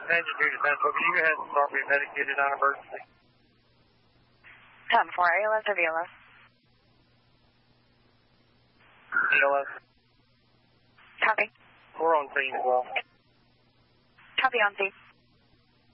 Engine 2 to Central, can you go ahead and start being medicated on emergency? 10-4, ALS or VLS? VLS. Copy. We're on scene as well. Copy on scene.